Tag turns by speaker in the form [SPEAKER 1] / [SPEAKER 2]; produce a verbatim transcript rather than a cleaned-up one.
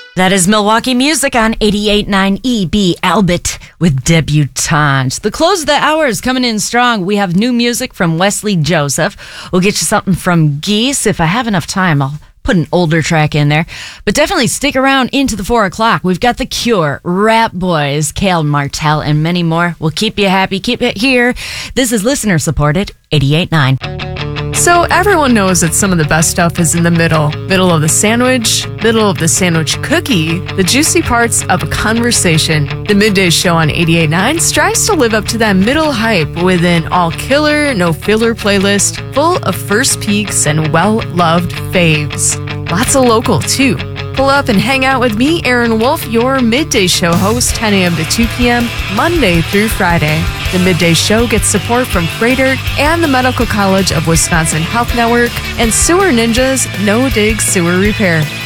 [SPEAKER 1] That is Milwaukee Music on eighty-eight point nine E B Albert with Debutante. The close of the hour is coming in strong. We have new music from Wesley Joseph. We'll get you something from Geese. If I have enough time, I'll put an older track in there. But definitely stick around into the four o'clock. We've got The Cure, Rap Boys, Kale Martell, and many more. We'll keep you happy. Keep it here. This is listener-supported eighty-eight point nine.
[SPEAKER 2] So everyone knows that some of the best stuff is in the middle. Middle of the sandwich, middle of the sandwich cookie, the juicy parts of a conversation. The Midday Show on eighty-eight point nine strives to live up to that middle hype with an all-killer, no-filler playlist full of first peeks and well-loved faves. Lots of local, too. Pull up and hang out with me, Aaron Wolf, your Midday Show host, ten a.m. to two p.m., Monday through Friday. The Midday Show gets support from Freighter and the Medical College of Wisconsin Health Network and Sewer Ninjas No Dig Sewer Repair.